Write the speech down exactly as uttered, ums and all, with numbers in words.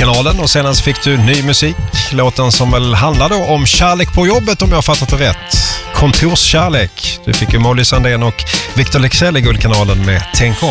Guldkanalen, och senast fick du ny musik. Låten som väl handlade om kärlek på jobbet, om jag har fattat det rätt. Kontorskärlek. Du fick ju Molly Sandén och Victor Leksell i Guldkanalen med Tänk om.